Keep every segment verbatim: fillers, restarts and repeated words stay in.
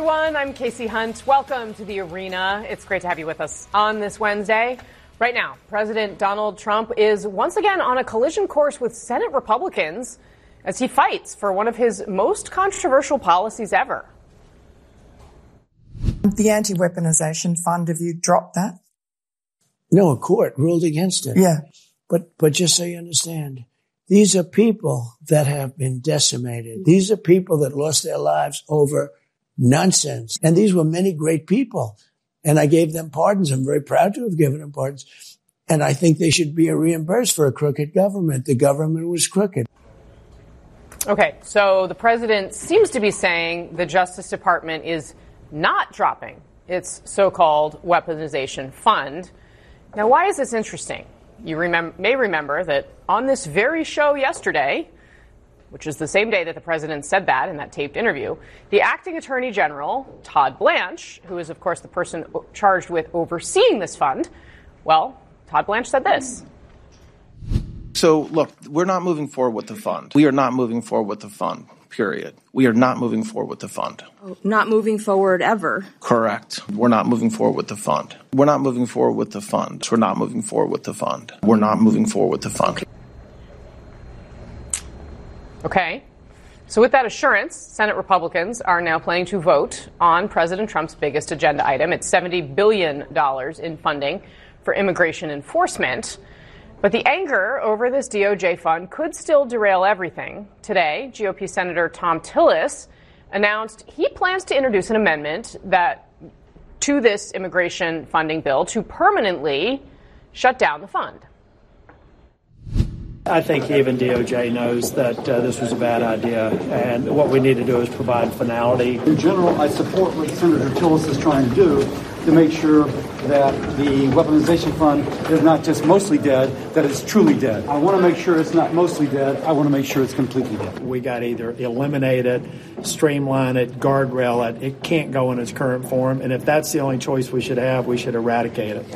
everyone. I'm Casey Hunt. Welcome to the Arena. It's great to have you with us on this Wednesday. Right now, President Donald Trump is once again on a collision course with Senate Republicans as he fights for one of his most controversial policies ever. The anti-weaponization fund, have you dropped that? No, a court ruled against it. Yeah. But, but just so you understand, these are people that have been decimated. These are people that lost their lives over nonsense. And these were many great people. And I gave them pardons. I'm very proud to have given them pardons. And I think they should be reimbursed for a crooked government. The government was crooked. Okay, so the president seems to be saying the Justice Department is not dropping its so-called weaponization fund. Now, why is this interesting? You remem- may remember that on this very show yesterday, which is the same day that the president said that in that taped interview, the acting attorney general, Todd Blanche, who is, of course, the person charged with overseeing this fund, well, Todd Blanche said this. So, look, we're not moving forward with the fund. We are not moving forward with the fund, period. We are not moving forward with the fund. Not moving forward ever. Correct. We're not moving forward with the fund. We're not moving forward with the fund. We're not moving forward with the fund. We're not moving forward with the fund. Okay. So with that assurance, Senate Republicans are now planning to vote on President Trump's biggest agenda item. It's seventy billion dollars in funding for immigration enforcement. But the anger over this D O J fund could still derail everything. Today, G O P Senator Thom Tillis announced he plans to introduce an amendment that to this immigration funding bill to permanently shut down the fund. I think even D O J knows that uh, this was a bad idea, and what we need to do is provide finality. In general, I support what Senator Tillis is trying to do to make sure that the weaponization fund is not just mostly dead, that it's truly dead. I want to make sure it's not mostly dead. I want to make sure it's completely dead. We got to either eliminate it, streamline it, guardrail it. It can't go in its current form, and if that's the only choice we should have, we should eradicate it.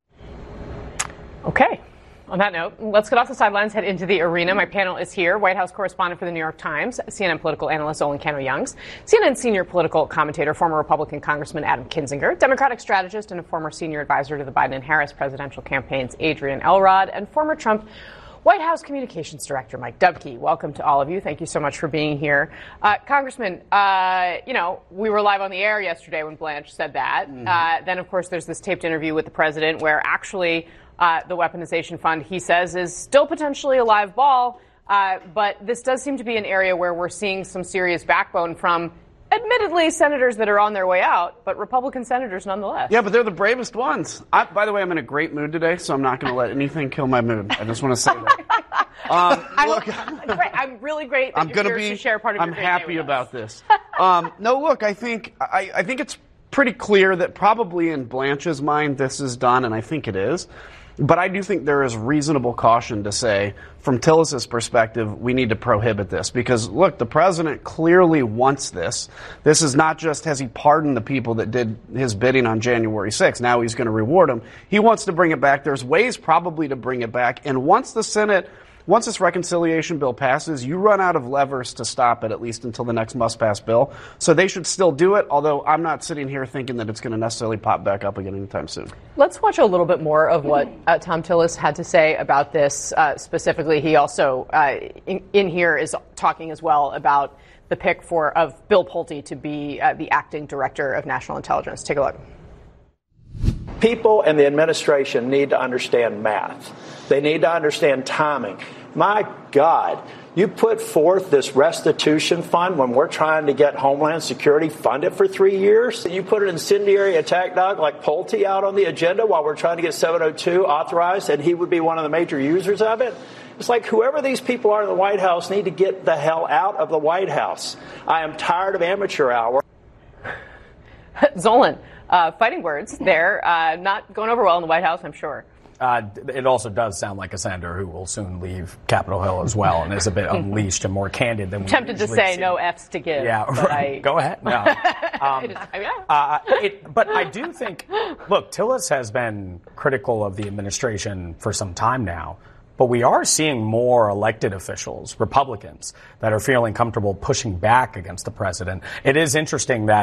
Okay. On that note, let's get off the sidelines, head into the arena. My panel is here. White House correspondent for the New York Times, C N N political analyst Olin Canno-Youngs, C N N senior political commentator, former Republican Congressman Adam Kinzinger, Democratic strategist and a former senior advisor to the Biden and Harris presidential campaigns, Adrian Elrod, and former Trump White House Communications Director Mike Dubke. Welcome to all of you. Thank you so much for being here. Uh, Congressman, uh, you know, we were live on the air yesterday when Blanche said that. Mm-hmm. Uh, then, of course, there's this taped interview with the president where actually uh, the weaponization fund, he says, is still potentially a live ball. Uh, but this does seem to be an area where we're seeing some serious backbone from admittedly senators that are on their way out, but Republican senators nonetheless. Yeah, but they're the bravest ones. I, by the way, I'm in a great mood today, so I'm not going to let anything kill my mood. I just want to say that. Um, I'm, look, I'm, great. I'm really great that I'm you're gonna here be, to share part of I'm your great happy day with about us. this. Um, no, look, I think I, I think it's pretty clear that probably in Blanche's mind this is done, and I think it is. But I do think there is reasonable caution to say, from Tillis's perspective, we need to prohibit this. Because, look, the president clearly wants this. This is not just has he pardoned the people that did his bidding on January sixth. Now he's going to reward them. He wants to bring it back. There's ways probably to bring it back. And once the Senate, once this reconciliation bill passes, you run out of levers to stop it, at least until the next must-pass bill. So they should still do it, although I'm not sitting here thinking that it's going to necessarily pop back up again anytime soon. Let's watch a little bit more of what uh, Thom Tillis had to say about this uh, specifically. He also, uh, in, in here, is talking as well about the pick for of Bill Pulte to be uh, the acting director of national intelligence. Take a look. People and the administration need to understand math. They need to understand timing. My God, you put forth this restitution fund when we're trying to get Homeland Security funded for three years. You put an incendiary attack dog like Pulte out on the agenda while we're trying to get seven oh two authorized, and he would be one of the major users of it. It's like whoever these people are in the White House need to get the hell out of the White House. I am tired of amateur hour. Zolan, uh, fighting words there, uh, not going over well in the White House, I'm sure. Uh, it also does sound like a senator who will soon leave Capitol Hill as well, and is a bit unleashed and more candid than we tempted to say see. No F's to give. Yeah, but I... go ahead. No. Um, uh, it, but I do think, look, Tillis has been critical of the administration for some time now. But we are seeing more elected officials, Republicans, that are feeling comfortable pushing back against the president. It is interesting that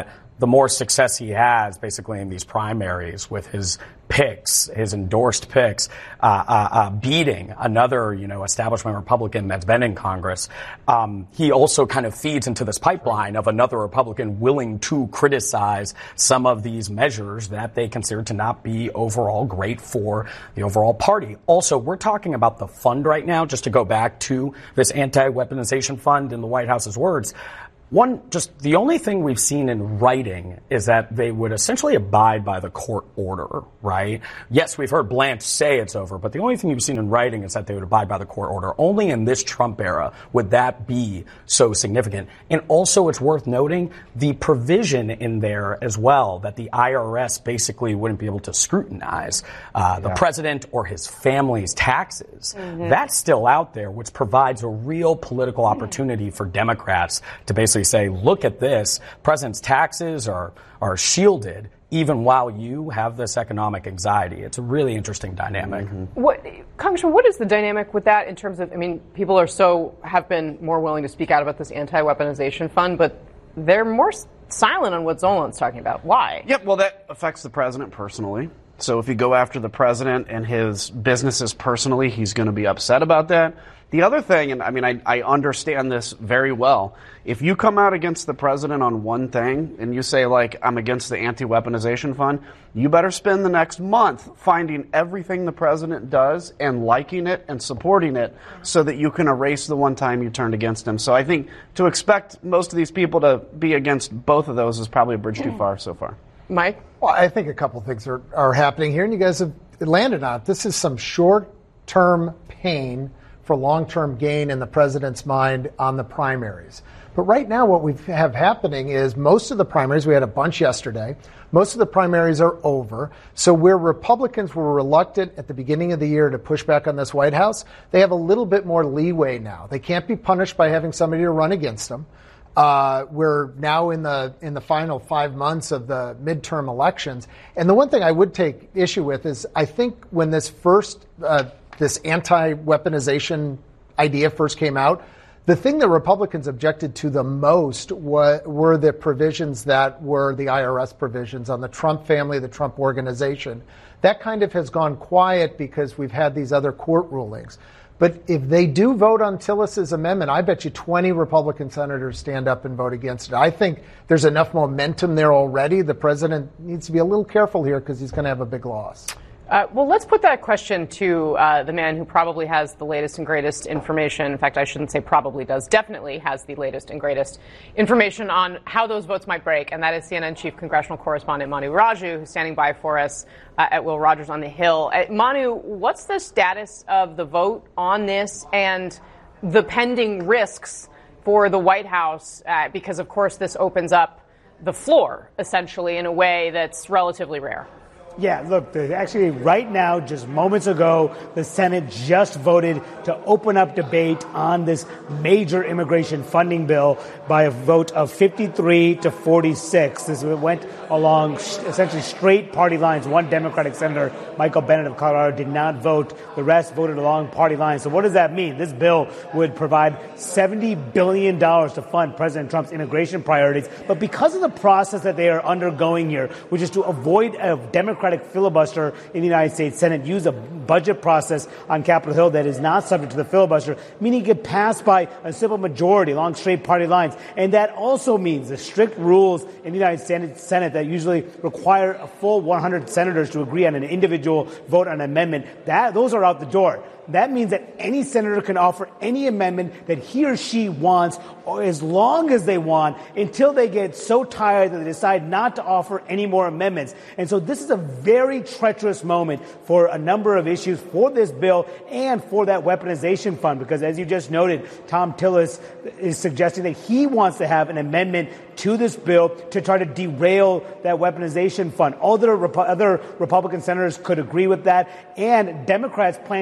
the more success he has basically in these primaries with his picks, his endorsed picks, uh, uh, uh, beating another, you know, establishment Republican that's been in Congress, um, he also kind of feeds into this pipeline of another Republican willing to criticize some of these measures that they consider to not be overall great for the overall party. Also, we're talking about the fund right now, just to go back to this anti-weaponization fund in the White House's words. One, just the only thing we've seen in writing is that they would essentially abide by the court order, right? Yes, we've heard Blanche say it's over, but the only thing you've seen in writing is that they would abide by the court order. Only in this Trump era would that be so significant. And also, it's worth noting the provision in there as well that the I R S basically wouldn't be able to scrutinize uh, the yeah. president or his family's taxes. Mm-hmm. That's still out there, which provides a real political opportunity for Democrats to basically say, look at this, president's taxes are are shielded even while you have this economic anxiety. It's a really interesting dynamic. Mm-hmm. What, Congressman, what is the dynamic with that in terms of, I mean, people are so, have been more willing to speak out about this anti-weaponization fund, but they're more silent on what Zolan's talking about. Why? Yep, well, that affects the president personally. So if you go after the president and his businesses personally, he's going to be upset about that. The other thing, and I mean, I, I understand this very well, if you come out against the president on one thing and you say, like, I'm against the anti-weaponization fund, you better spend the next month finding everything the president does and liking it and supporting it so that you can erase the one time you turned against him. So I think to expect most of these people to be against both of those is probably a bridge too far so far. Mike? Well, I think a couple things are, are happening here, and you guys have landed on it. This is some short-term pain for long-term gain in the president's mind on the primaries. But right now what we have happening is most of the primaries, we had a bunch yesterday, most of the primaries are over. So where Republicans were reluctant at the beginning of the year to push back on this White House, they have a little bit more leeway now. They can't be punished by having somebody to run against them. Uh, we're now in the in the final five months of the midterm elections. And the one thing I would take issue with is I think when this first uh, this anti-weaponization idea first came out, the thing that Republicans objected to the most were, were the provisions that were the I R S provisions on the Trump family, the Trump organization. That kind of has gone quiet because we've had these other court rulings. But if they do vote on Tillis's amendment, I bet you twenty Republican senators stand up and vote against it. I think there's enough momentum there already. The president needs to be a little careful here because he's going to have a big loss. Uh, well, let's put that question to uh, the man who probably has the latest and greatest information. In fact, I shouldn't say probably does, definitely has the latest and greatest information on how those votes might break, and that is C N N chief congressional correspondent Manu Raju, who's standing by for us uh, at Will Rogers on the Hill. Uh, Manu, what's the status of the vote on this and the pending risks for the White House? Uh, because, of course, this opens up the floor, essentially, in a way that's relatively rare. Yeah, look, actually right now, just moments ago, the Senate just voted to open up debate on this major immigration funding bill by a vote of fifty-three to forty-six. This went along essentially straight party lines. One Democratic Senator, Michael Bennet of Colorado, did not vote. The rest voted along party lines. So what does that mean? This bill would provide seventy billion dollars to fund President Trump's immigration priorities. But because of the process that they are undergoing here, which is to avoid a Democratic filibuster in the United States Senate, use a budget process on Capitol Hill that is not subject to the filibuster, meaning it could pass by a simple majority along straight party lines. And that also means the strict rules in the United States Senate that usually require a full one hundred senators to agree on an individual vote on an amendment, that those are out the door. That means that any senator can offer any amendment that he or she wants, or as long as they want, until they get so tired that they decide not to offer any more amendments. And so this is a very treacherous moment for a number of issues for this bill and for that weaponization fund, because as you just noted, Thom Tillis is suggesting that he wants to have an amendment to this bill to try to derail that weaponization fund. Other, Repu- other Republican senators could agree with that, and Democrats plan to offer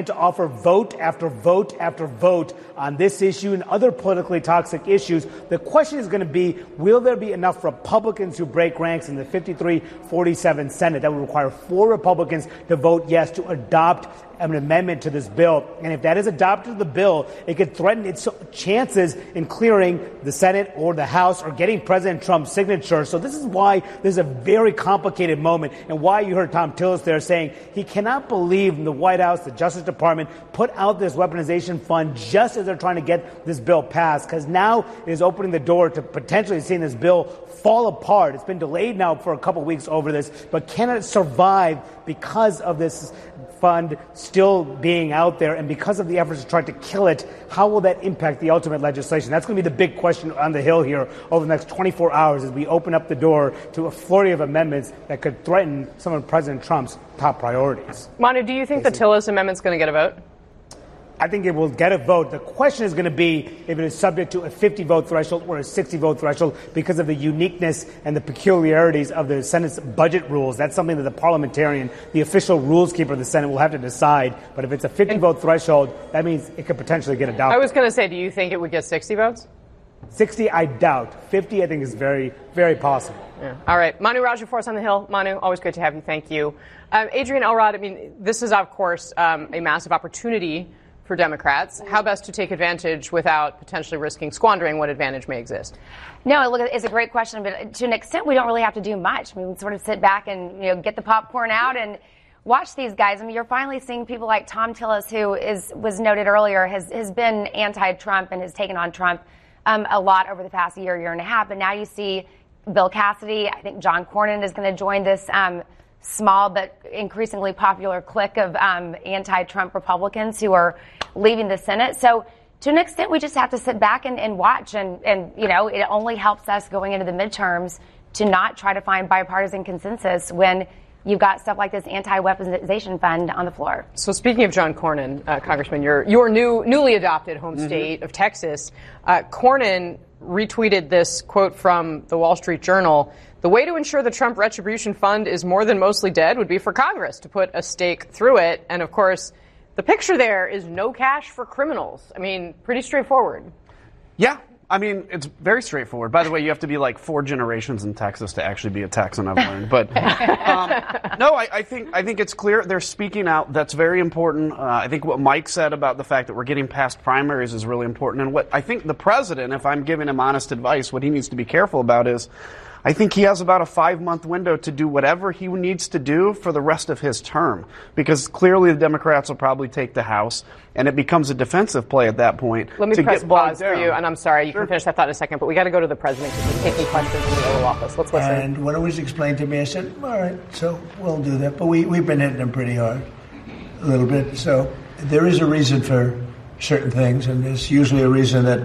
vote after vote after vote on this issue and other politically toxic issues. The question is going to be, will there be enough Republicans who break ranks in the fifty-three forty-seven Senate? That would require four Republicans to vote yes to adopt an amendment to this bill. And if that is adopted to the bill, it could threaten its chances in clearing the Senate or the House or getting President Trump's signature. So this is why this is a very complicated moment and why you heard Thom Tillis there saying he cannot believe the White House, the Justice Department put out this weaponization fund just as they're trying to get this bill passed, because now it is opening the door to potentially seeing this bill fall apart. It's been delayed now for a couple weeks over this, but cannot survive because of this fund still being out there and because of the efforts to try to kill it. How will that impact the ultimate legislation? That's going to be the big question on the Hill here over the next twenty-four hours as we open up the door to a flurry of amendments that could threaten some of President Trump's top priorities. Manu, do you think the Tillis amendment's going to get a vote? I think it will get a vote. The question is going to be if it is subject to a fifty-vote threshold or a sixty-vote threshold because of the uniqueness and the peculiarities of the Senate's budget rules. That's something that the parliamentarian, the official rules keeper of the Senate, will have to decide. But if it's a fifty-vote threshold, that means it could potentially get adopted. I was going to say, do you think it would get sixty votes? sixty, I doubt. fifty, I think, is very, very possible. Yeah. All right. Manu Rajapaksa on the Hill. Manu, always great to have you. Thank you. Um, Adrian Elrod, I mean, this is, of course, um, a massive opportunity for Democrats. How best to take advantage without potentially risking squandering what advantage may exist? No, look, it's a great question, but to an extent, we don't really have to do much. I mean, we sort of sit back and, you know, get the popcorn out and watch these guys. I mean, you're finally seeing people like Thom Tillis, who is was noted earlier, has, has been anti-Trump and has taken on Trump um, a lot over the past year, year and a half. And now you see Bill Cassidy. I think John Cornyn is going to join this um, small but increasingly popular clique of um, anti-Trump Republicans who are leaving the Senate. So to an extent, we just have to sit back and, and watch. And, and, you know, it only helps us going into the midterms to not try to find bipartisan consensus when you've got stuff like this anti-weaponization fund on the floor. So speaking of John Cornyn, uh, Congressman, your, your new, newly adopted home mm-hmm. state of Texas, uh, Cornyn retweeted this quote from the Wall Street Journal. The way to ensure the Trump retribution fund is more than mostly dead would be for Congress to put a stake through it. And of course, the picture there is no cash for criminals. I mean, pretty straightforward. Yeah. I mean, it's very straightforward. By the way, you have to be like four generations in Texas to actually be a Texan, I've learned. But um, no, I, I think I think it's clear they're speaking out. That's very important. Uh, I think what Mike said about the fact that we're getting past primaries is really important. And what I think the president, if I'm giving him honest advice, what he needs to be careful about is I think he has about a five-month window to do whatever he needs to do for the rest of his term, because clearly the Democrats will probably take the House, and it becomes a defensive play at that point. Let me to press get pause down. for you, and I'm sorry, you sure. can finish that thought in a second, but we got to go to the president because he's taking questions in the Oval Office. Let's listen. And when it was explained to me, I said, all right, so we'll do that. But we, we've been hitting them pretty hard, a little bit. So there is a reason for certain things, and there's usually a reason that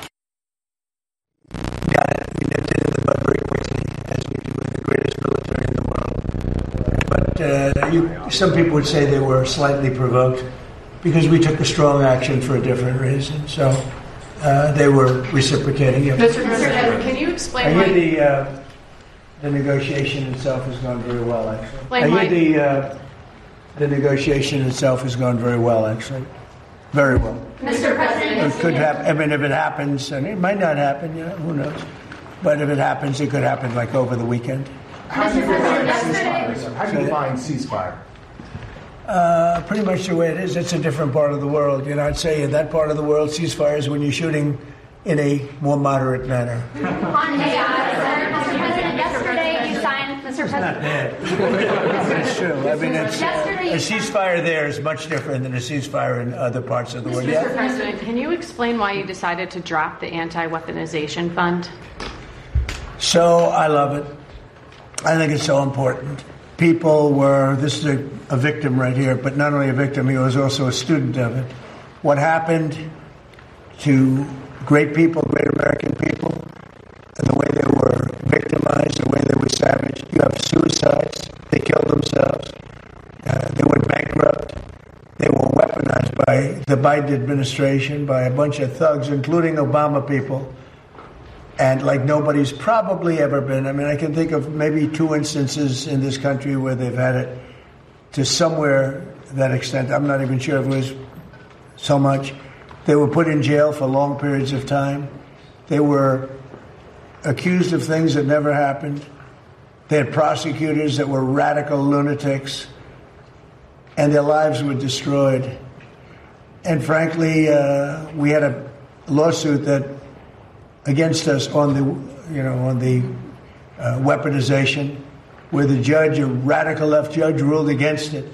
got it. We did it in the butt very quickly, as we do with the greatest military in the world. But uh, you, some people would say they were slightly provoked because we took a strong action for a different reason. So uh, they were reciprocating it. Mister President, can you explain I why... hear the, uh, the negotiation itself has gone very well, actually. Explain I hear why... the, uh, the negotiation itself has gone very well, actually. Very well. Mister President... It could happen. I mean, if it happens, and it might not happen, you know, who knows. But if it happens, it could happen like over the weekend. How do you define ceasefire? How do you define ceasefire? Uh, pretty much the way it is. It's a different part of the world. You know, I'd say in that part of the world, ceasefire is when you're shooting in a more moderate manner. On hey, uh, Mister President, yesterday you signed, Mister It's President. not bad. It's true. I mean, it's, uh, a ceasefire there is much different than a ceasefire in other parts of the world. Mister President, can you explain why you decided to drop the anti-weaponization fund? So I love it. I think it's so important. People were, this is a, a victim right here, but not only a victim, he was also a student of it. What happened to great people, great American people, and the way they were victimized, the way they were savaged. You have suicides. They killed themselves. Uh, they went bankrupt. They were weaponized by the Biden administration, by a bunch of thugs, including Obama people. And like nobody's probably ever been. I mean, I can think of maybe two instances in this country where they've had it to somewhere that extent. I'm not even sure if it was so much. They were put in jail for long periods of time. They were accused of things that never happened. They had prosecutors that were radical lunatics, and their lives were destroyed. And frankly, uh, we had a lawsuit that against us on the, you know, on the uh, weaponization, where the judge, a radical left judge, ruled against it.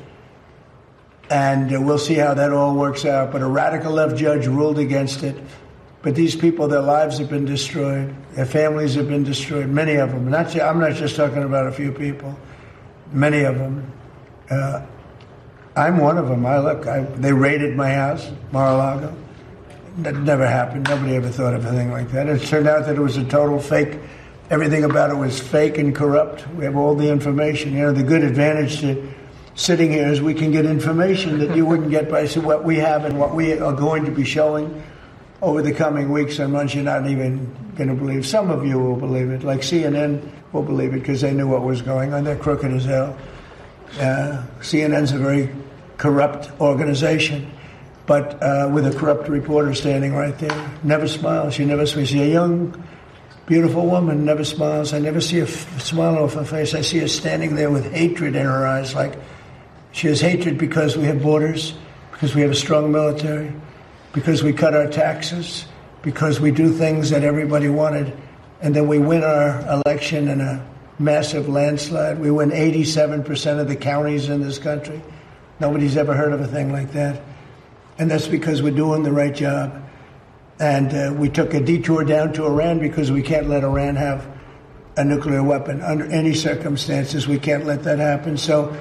And uh, we'll see how that all works out. But a radical left judge ruled against it. But these people, their lives have been destroyed. Their families have been destroyed. Many of them. Not, I'm not just talking about a few people. Many of them. Uh, I'm one of them. I look. I, they raided my house, Mar-a-Lago. That never happened. Nobody ever thought of anything like that. It turned out that it was a total fake. Everything about it was fake and corrupt. We have all the information. You know, the good advantage to sitting here is we can get information that you wouldn't get by what we have and what we are going to be showing over the coming weeks and months. You're not even going to believe. Some of you will believe it, like C N N will believe it because they knew what was going on. They're crooked as hell. Uh, C N N's a very corrupt organization, but uh, with a corrupt reporter standing right there. Never smiles. She never smiles. She's a young, beautiful woman, never smiles. I never see a f- smile off her face. I see her standing there with hatred in her eyes, like she has hatred because we have borders, because we have a strong military, because we cut our taxes, because we do things that everybody wanted, and then we win our election in a massive landslide. We win eighty-seven percent of the counties in this country. Nobody's ever heard of a thing like that. And that's because we're doing the right job. And uh, we took a detour down to Iran because we can't let Iran have a nuclear weapon under any circumstances. We can't let that happen. So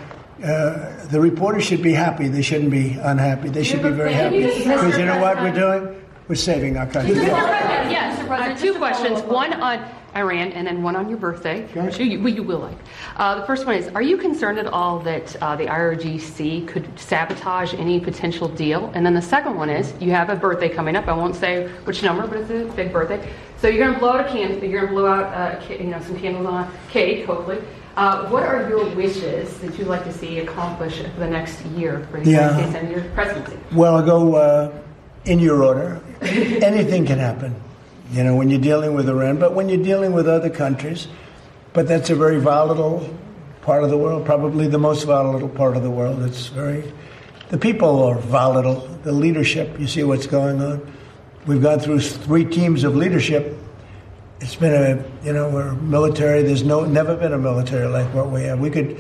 uh, the reporters should be happy. They shouldn't be unhappy. They should be very happy. Because you know what we're doing? We're saving our country. Yes, uh, two questions. One on Iran and then one on your birthday, which you, you will like. Uh, the first one is, are you concerned at all that uh, the I R G C could sabotage any potential deal? And then the second one is, you have a birthday coming up. I won't say which number, but it's a big birthday. So you're going to blow out a candle. You're going to blow out uh, you know, some candles on a cake, hopefully. Uh, what are your wishes that you'd like to see accomplished for the next year for the United States and your presidency? Well, I'll go uh, in your order. Anything can happen. You know, when you're dealing with Iran, but when you're dealing with other countries, but that's a very volatile part of the world, probably the most volatile part of the world. It's very, the people are volatile, the leadership, you see what's going on. We've gone through three teams of leadership. It's been a, you know, we're military, there's no, never been a military like what we have. We could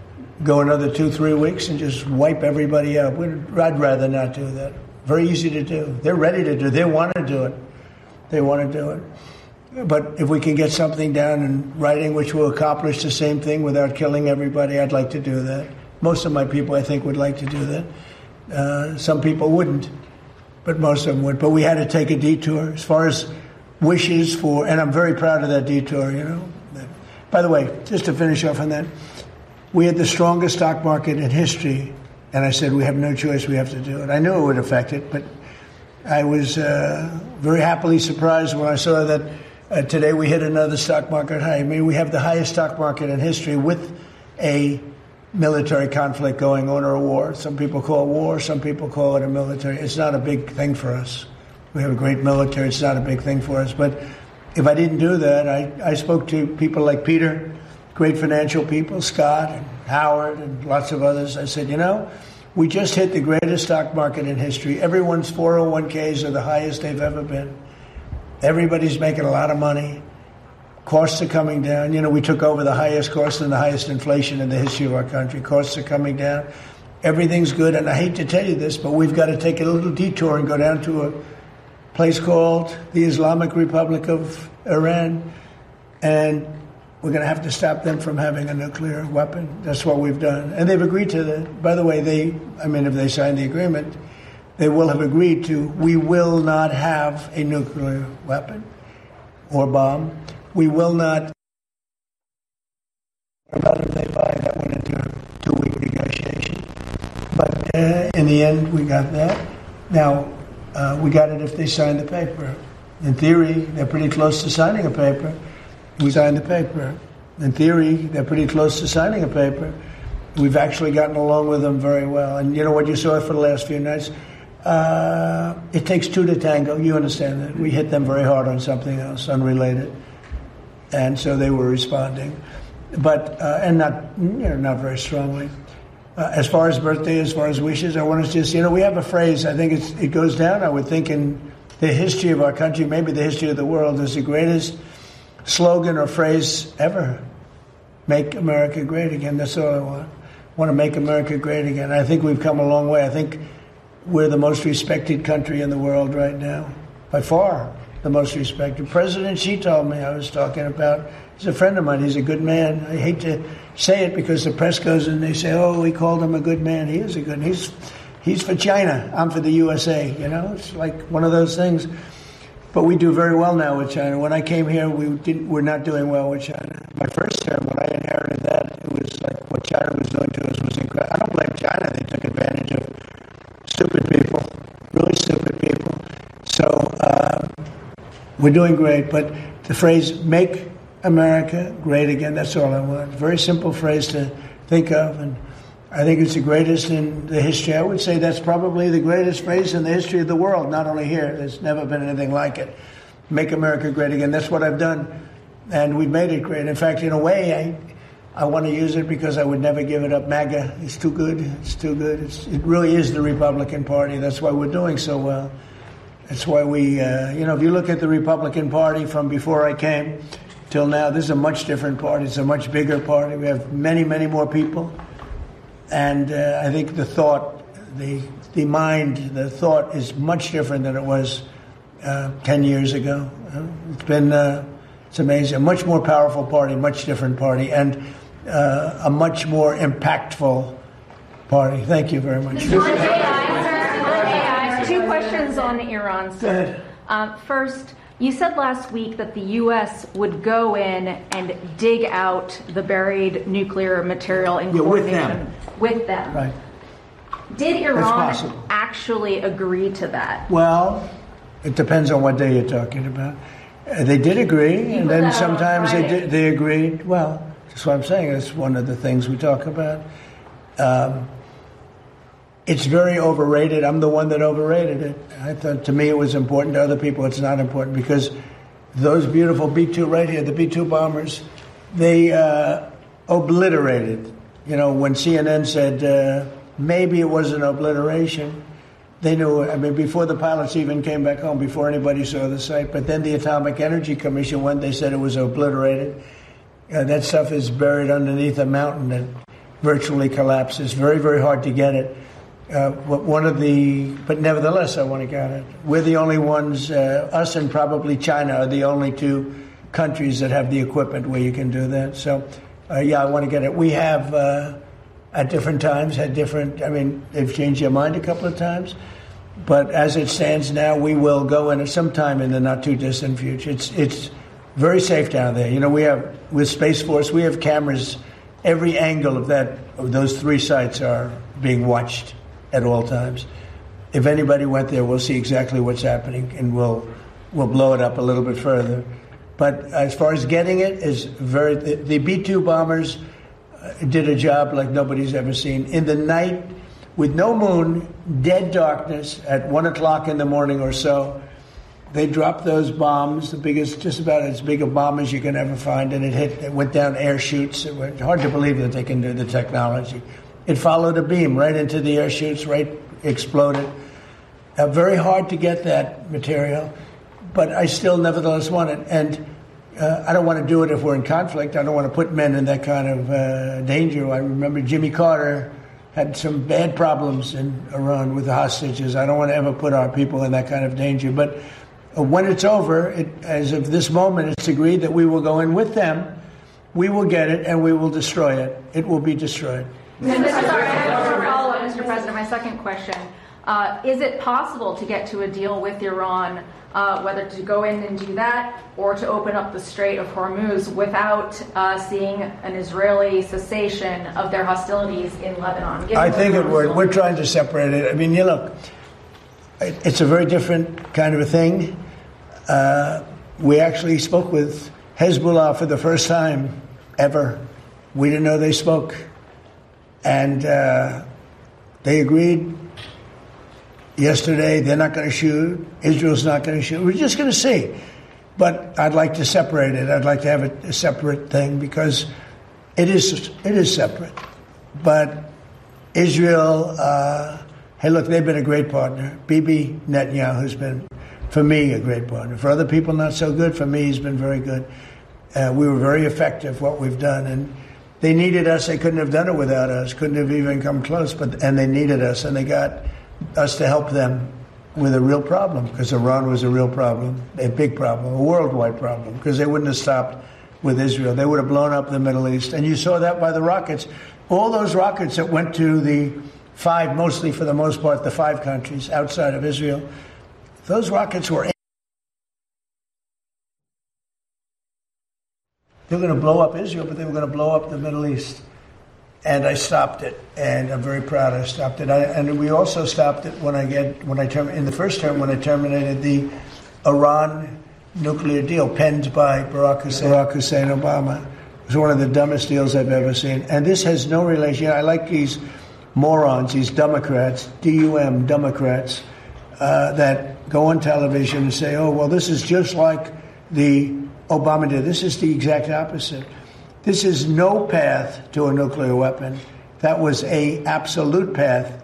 go another two, three weeks and just wipe everybody out. We'd, I'd rather not do that. Very easy to do. They're ready to do it. They want to do it. They want to do it. But if we can get something down in writing which will accomplish the same thing without killing everybody, I'd like to do that. Most of my people, I think, would like to do that. Uh, some people wouldn't, but most of them would. But we had to take a detour as far as wishes for, and I'm very proud of that detour, you know. By the way, just to finish off on that, we had the strongest stock market in history, and I said we have no choice, we have to do it. I knew it would affect it, but I was uh, very happily surprised when I saw that uh, today we hit another stock market high. I mean, we have the highest stock market in history with a military conflict going on, or a war. Some people call it war, some people call it a military. It's not a big thing for us. We have a great military. It's not a big thing for us. But if I didn't do that, I, I spoke to people like Peter, great financial people, Scott and Howard and lots of others. I said, you know, we just hit the greatest stock market in history. Everyone's four oh one k's are the highest they've ever been. Everybody's making a lot of money. Costs are coming down. You know, we took over the highest cost and the highest inflation in the history of our country. Costs are coming down. Everything's good. And I hate to tell you this, but we've got to take a little detour and go down to a place called the Islamic Republic of Iran. And we're going to have to stop them from having a nuclear weapon. That's what we've done. And they've agreed to that. By the way, they, I mean, if they sign the agreement, they will have agreed to, we will not have a nuclear weapon or bomb. We will not. About if they buy, that went into a two-week negotiation. But uh, in the end, we got that. Now, uh, we got it if they sign the paper. In theory, they're pretty close to signing a paper. We signed the paper. In theory, they're pretty close to signing a paper. We've actually gotten along with them very well. And you know what you saw for the last few nights? Uh, it takes two to tango. You understand that. We hit them very hard on something else, unrelated. And so they were responding. But, uh, and not, you know, not very strongly. Uh, as far as birthday, as far as wishes, I want to just, you know, we have a phrase, I think it's, it goes down, I would think, in the history of our country, maybe the history of the world, is the greatest slogan or phrase ever. Make America great again. That's all I want. I want to make America great again. I think we've come a long way. I think we're the most respected country in the world right now. By far, the most respected. President Xi told me, I was talking about, he's a friend of mine. He's a good man. I hate to say it because the press goes and they say, oh, we called him a good man. He is a good man. He's, he's for China. I'm for the U S A. You know, it's like one of those things. But we do very well now with China. When I came here, we didn't, we're not doing well with China. My first term, when I inherited that, it was like what China was doing to us was incredible. I don't blame China. They took advantage of stupid people, really stupid people. So uh, we're doing great. But the phrase, make America great again, that's all I want. Very simple phrase to think of. And I think it's the greatest in the history. I would say that's probably the greatest phrase in the history of the world, not only here. There's never been anything like it. Make America great again. That's what I've done. And we've made it great. In fact, in a way, I, I want to use it because I would never give it up. MAGA is too good. It's too good. It's, it really is the Republican Party. That's why we're doing so well. That's why we, uh, you know, if you look at the Republican Party from before I came till now, this is a much different party. It's a much bigger party. We have many, many more people. And uh, I think the thought, the the mind, the thought is much different than it was uh, ten years ago. Uh, it's been, uh, it's amazing. A much more powerful party, much different party, and uh, a much more impactful party. Thank you very much. Two questions on Iran, sir. Go ahead. Um, first, you said last week that the U S would go in and dig out the buried nuclear material in Yeah, with coordination them. with them. Right. Did Iran possible. actually agree to that? Well, it depends on what day you're talking about. Uh, they did agree, You and put then that on sometimes they Friday. did, they agreed. Well, that's what I'm saying. It's one of the things we talk about. Um, it's very overrated. I'm the one that overrated it. I thought, to me, it was important. To other people, it's not important because those beautiful B two right here, the B two bombers, they uh, obliterated. You know, when C N N said uh, maybe it was an obliteration, they knew. I mean, before the pilots even came back home, before anybody saw the site. But then the Atomic Energy Commission went. They said it was obliterated. Uh, that stuff is buried underneath a mountain that virtually collapses. Very, very hard to get it. Uh, one of the, but nevertheless, I want to get it. We're the only ones, uh, us and probably China are the only two countries that have the equipment where you can do that. So, uh, yeah, I want to get it. We have, uh, at different times, had different, I mean, they've changed their mind a couple of times. But as it stands now, we will go in at some time in the not too distant future. It's, it's very safe down there. You know, we have, with Space Force, we have cameras. Every angle of that, of those three sites are being watched at all times. If anybody went there, we'll see exactly what's happening, and we'll we'll blow it up a little bit further. But as far as getting it, is very the, the B two bombers uh, did a job like nobody's ever seen. In the night, with no moon, dead darkness, at one o'clock in the morning or so, they dropped those bombs, the biggest, just about as big a bomb as you can ever find, and it hit. It went down air chutes. It was hard to believe that they can do the technology. It followed a beam right into the air chutes, right, exploded. Uh, very hard to get that material, but I still nevertheless want it. And uh, I don't want to do it if we're in conflict. I don't want to put men in that kind of uh, danger. I remember Jimmy Carter had some bad problems in Iran with the hostages. I don't want to ever put our people in that kind of danger. But uh, when it's over, it, as of this moment, it's agreed that we will go in with them. We will get it, and we will destroy it. It will be destroyed. Mister Follow-up, Mister President, my second question. Uh, is it possible to get to a deal with Iran, uh, whether to go in and do that or to open up the Strait of Hormuz without uh, seeing an Israeli cessation of their hostilities in Lebanon? I think it would. We're trying to separate it. I mean, you look, it's a very different kind of a thing. Uh, we actually spoke with Hezbollah for the first time ever. We didn't know they spoke. And uh, they agreed yesterday. They're not going to shoot. Israel's not going to shoot. We're just going to see. But I'd like to separate it. I'd like to have it a separate thing because it is it is separate. But Israel, uh, hey, look, they've been a great partner. Bibi Netanyahu's been, for me, a great partner. For other people, not so good. For me, he's been very good. Uh, we were very effective, what we've done. And they needed us. They couldn't have done it without us. Couldn't have even come close. But and they needed us, and they got us to help them with a real problem, because Iran was a real problem, a big problem, a worldwide problem, because they wouldn't have stopped with Israel. They would have blown up the Middle East. And you saw that by the rockets. All those rockets that went to the five, mostly for the most part, the five countries outside of Israel, those rockets were they were going to blow up Israel, but they were going to blow up the Middle East. And I stopped it, and I'm very proud I stopped it. I, and we also stopped it when I get when I term in the first term when I terminated the Iran nuclear deal penned by Barack Hussein, Barack Hussein Obama. It was one of the dumbest deals I've ever seen. And this has no relation. I like these morons, these Democrats, D U M Democrats, uh, that go on television and say, "Oh, well, this is just like the Obama did." This is the exact opposite. This is no path to a nuclear weapon. That was a absolute path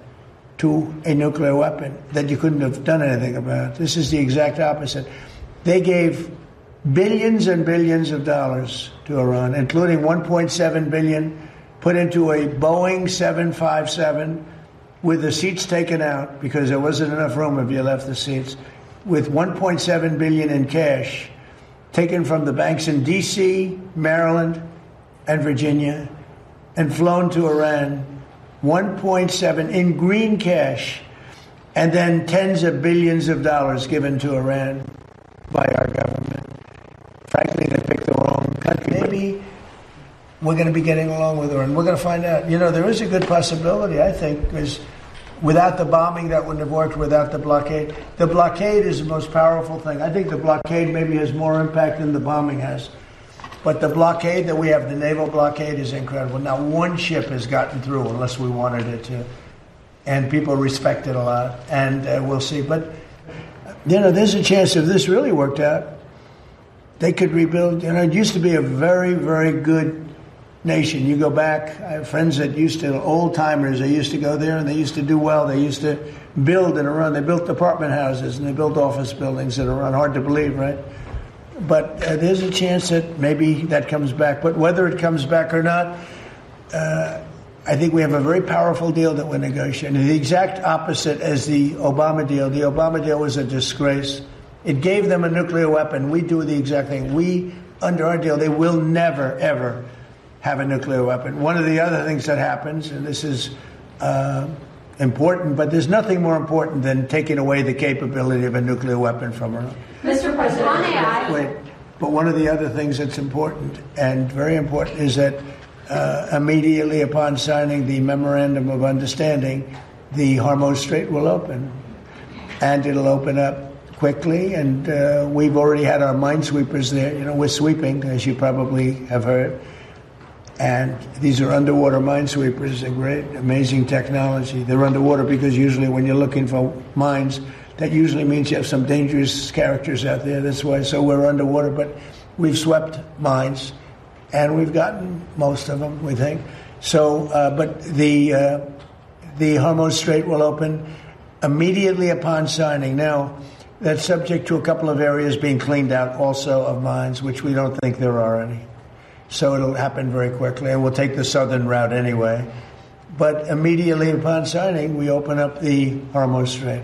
to a nuclear weapon that you couldn't have done anything about. This is the exact opposite. They gave billions and billions of dollars to Iran, including one point seven billion put into a Boeing seven fifty-seven with the seats taken out because there wasn't enough room if you left the seats, with one point seven billion in cash taken from the banks in D C, Maryland, and Virginia, and flown to Iran, one point seven in green cash, and then tens of billions of dollars given to Iran by our government. Frankly, they picked the wrong country. Maybe we're going to be getting along with Iran. We're going to find out. You know, there is a good possibility, I think, because without the bombing, that wouldn't have worked, without the blockade. The blockade is the most powerful thing. I think the blockade maybe has more impact than the bombing has. But the blockade that we have, the naval blockade, is incredible. Now, one ship has gotten through, unless we wanted it to. And people respect it a lot. And uh, we'll see. But, you know, there's a chance if this really worked out, they could rebuild. You know, it used to be a very, very good nation. You go back, I have friends that used to, old-timers, they used to go there and they used to do well. They used to build in Iran. They built apartment houses and they built office buildings in Iran. Hard to believe, right? But uh, there's a chance that maybe that comes back. But whether it comes back or not, uh, I think we have a very powerful deal that we're negotiating. The exact opposite as the Obama deal. The Obama deal was a disgrace. It gave them a nuclear weapon. We do the exact thing. We, under our deal, they will never, ever have a nuclear weapon. One of the other things that happens, and this is uh, important, but there's nothing more important than taking away the capability of a nuclear weapon from Iran. Mister President, on A I. Wait, but one of the other things that's important, and very important, is that uh, immediately upon signing the Memorandum of Understanding, the Hormuz Strait will open. And it'll open up quickly, and uh, we've already had our minesweepers there. You know, we're sweeping, as you probably have heard. And these are underwater minesweepers, a great, amazing technology. They're underwater because usually when you're looking for mines, that usually means you have some dangerous characters out there. That's why, so we're underwater. But we've swept mines, and we've gotten most of them, we think. So, uh, but the uh, the Hormuz Strait will open immediately upon signing. Now, that's subject to a couple of areas being cleaned out also of mines, which we don't think there are any. So it'll happen very quickly, and we'll take the southern route anyway. But immediately upon signing, we open up the Hormuz Strait.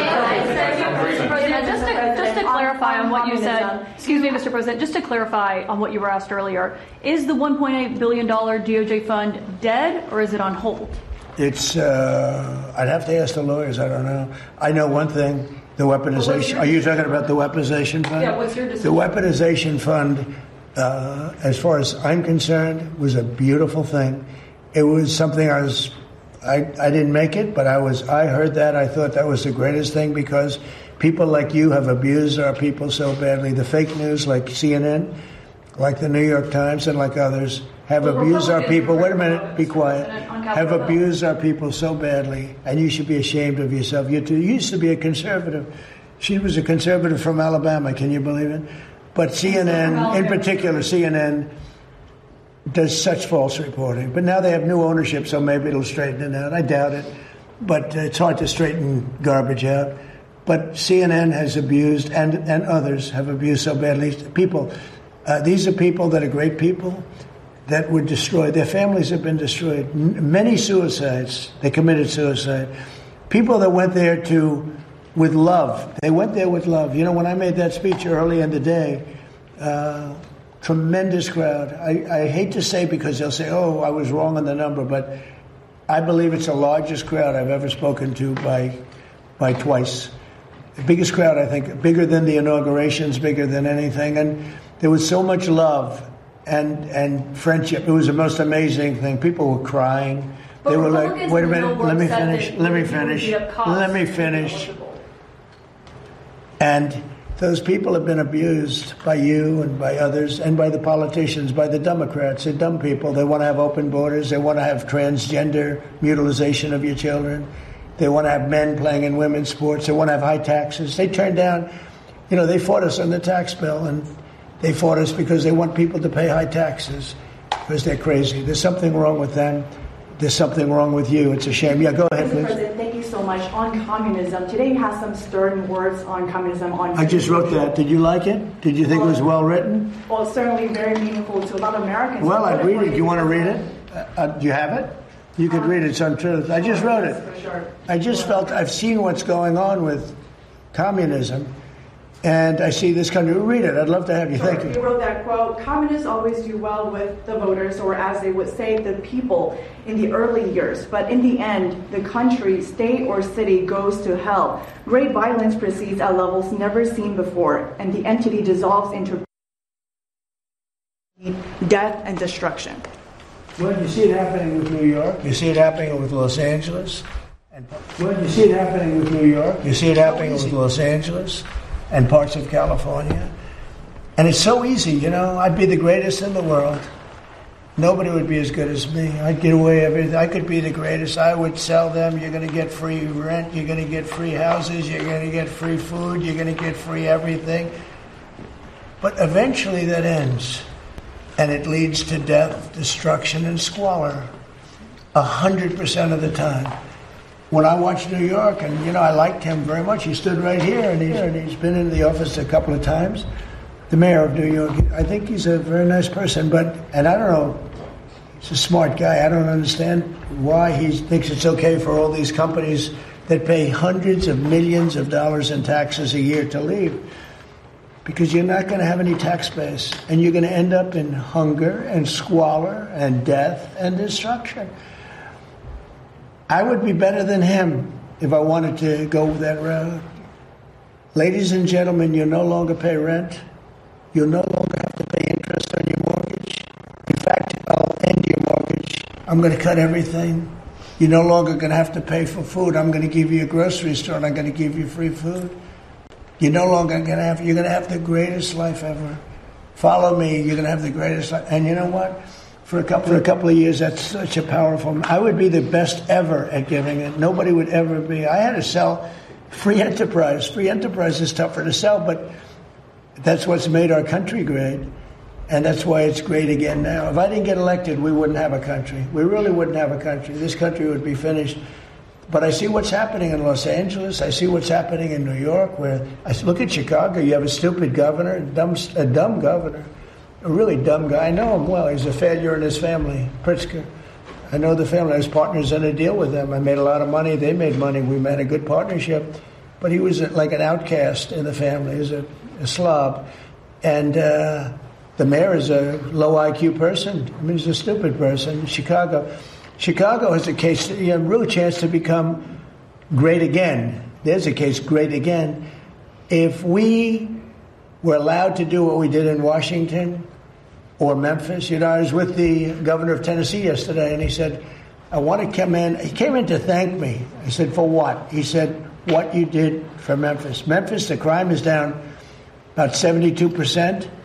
Just to, just to clarify on what you said, excuse me, Mister President, just to clarify on what you were asked earlier, is the one point eight billion dollars D O J fund dead, or is it on hold? It's, uh, I'd have to ask the lawyers, I don't know. I know one thing, the weaponization, are you talking about the weaponization fund? Yeah, what's your decision? The weaponization fund, uh, as far as I'm concerned, was a beautiful thing. It was something I was, I, I didn't make it, but I was, I heard that, I thought that was the greatest thing because people like you have abused our people so badly. The fake news like C N N, like the New York Times and like others, have Well, abused our Republicans people. are Wait a minute, be quiet. on Have Capitol Hill. abused our people so badly, and you should be ashamed of yourself. You, too, you used to be a conservative. She was a conservative from Alabama. Can you believe it? But C N N, in particular, C N N does such false reporting. But now they have new ownership, so maybe it'll straighten it out. I doubt it. But it's hard to straighten garbage out. But C N N has abused, and, and others have abused so badly. People, uh, these are people that are great people that were destroyed. Their families have been destroyed. M- many suicides. They committed suicide. People that went there to, with love. They went there with love. You know, when I made that speech early in the day, uh, tremendous crowd. I, I hate to say because they'll say, oh, I was wrong on the number, but I believe it's the largest crowd I've ever spoken to by, by twice. The biggest crowd, I think, bigger than the inaugurations, bigger than anything. And there was so much love and and friendship. It was the most amazing thing. People were crying. But they were like, Republicans wait a in the minute, Billboard let me said finish, that let me it would finish, be a cost let me to finish. eligible. And those people have been abused by you and by others and by the politicians, by the Democrats. They're dumb people. They want to have open borders. They want to have transgender mutilization of your children. They want to have men playing in women's sports. They want to have high taxes. They turned down, you know, they fought us on the tax bill, and they fought us because they want people to pay high taxes because they're crazy. There's something wrong with them. There's something wrong with you. It's a shame. Yeah, go ahead, Mister please. President, thank you so much. On communism, today you have some stern words on communism. On I just wrote that. Did you like it? Did you think it was well written? Well, it's certainly very meaningful to a lot of Americans. Well, I'd read it. Do you want to read it? Uh, uh, do you have it? You could read it. It's on Truth. I just wrote it. For sure. I just felt I've seen what's going on with communism, and I see this country. Read it. I'd love to have you. Thank You you. wrote that quote, communists always do well with the voters, or as they would say, the people in the early years. But in the end, the country, state, or city goes to hell. Great violence proceeds at levels never seen before, and the entity dissolves into death and destruction. Well, you see it happening with New York. You see it happening with Los Angeles. And well, you see it happening with New York. You see it happening with Los Angeles and parts of California. And it's so easy, you know. I'd be the greatest in the world. Nobody would be as good as me. I'd get away everything. I could be the greatest. I would sell them. You're going to get free rent. You're going to get free houses. You're going to get free food. You're going to get free everything. But eventually that ends. And it leads to death, destruction, and squalor. A hundred percent of the time. When I watched New York, and you know, I liked him very much. He stood right here, and he's, and he's been in the office a couple of times. The mayor of New York. I think he's a very nice person, but, and I don't know, he's a smart guy. I don't understand why he thinks it's okay for all these companies that pay hundreds of millions of dollars in taxes a year to leave. Because you're not going to have any tax base, and you're going to end up in hunger and squalor and death and destruction. I would be better than him if I wanted to go that route. Ladies and gentlemen, you'll no longer pay rent. You'll no longer have to pay interest on your mortgage. In fact, I'll end your mortgage. I'm going to cut everything. You're no longer going to have to pay for food. I'm going to give you a grocery store, and I'm going to give you free food. You're no longer going to have, you're going to have the greatest life ever. Follow me, you're going to have the greatest life. And you know what? For a couple, for a couple of years, that's such a powerful, I would be the best ever at giving it. Nobody would ever be. I had to sell free enterprise. Free enterprise is tougher to sell, but that's what's made our country great. And that's why it's great again now. If I didn't get elected, we wouldn't have a country. We really wouldn't have a country. This country would be finished. But I see what's happening in Los Angeles. I see what's happening in New York. Where I look at Chicago, you have a stupid governor, a dumb, a dumb governor, a really dumb guy. I know him well. He's a failure in his family, Pritzker. I know the family. I was partners in a deal with them. I made a lot of money. They made money. We made a good partnership. But he was like an outcast in the family. He was a, a slob. And uh, the mayor is a low I Q person. I mean, he's a stupid person. Chicago. Chicago has a case, you have a real chance to become great again. There's a case, great again. If we were allowed to do what we did in Washington or Memphis, you know, I was with the governor of Tennessee yesterday, and he said, I want to come in. He came in to thank me. I said, for what? He said, what you did for Memphis. Memphis, the crime is down about seventy-two percent.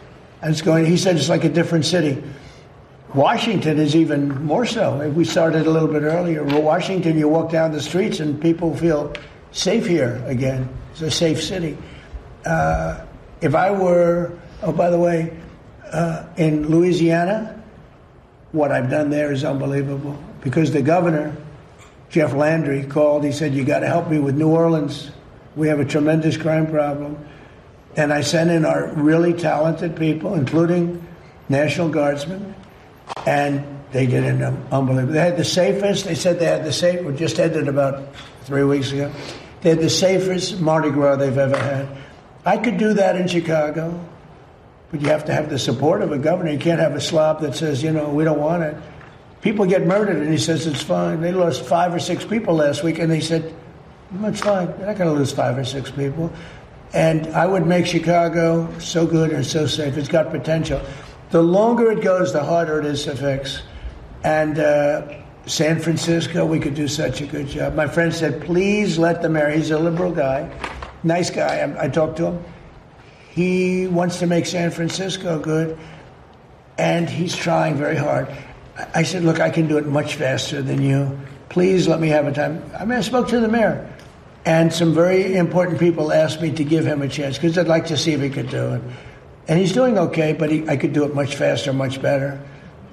And it's going, he said it's like a different city. Washington is even more so. We started a little bit earlier. Washington, you walk down the streets and people feel safe here again. It's a safe city. Uh, if I were, oh, by the way, uh, in Louisiana, what I've done there is unbelievable. Because the governor, Jeff Landry, called. He said, you got to help me with New Orleans. We have a tremendous crime problem. And I sent in our really talented people, including National Guardsmen, and they did it unbelievable. They had the safest, they said they had the safest, we just ended about three weeks ago. They had the safest Mardi Gras they've ever had. I could do that in Chicago, but you have to have the support of a governor. You can't have a slob that says, you know, we don't want it. People get murdered, and he says it's fine. They lost five or six people last week, and they said, well, it's fine. They're not going to lose five or six people. And I would make Chicago so good and so safe. It's got potential. The longer it goes, the harder it is to fix. And uh, San Francisco, we could do such a good job. My friend said, please let the mayor, he's a liberal guy, nice guy. I, I talked to him. He wants to make San Francisco good, and he's trying very hard. I said, look, I can do it much faster than you. Please let me have a time. I mean, I spoke to the mayor. And some very important people asked me to give him a chance because I'd like to see if he could do it. And he's doing okay, but he, I could do it much faster, much better.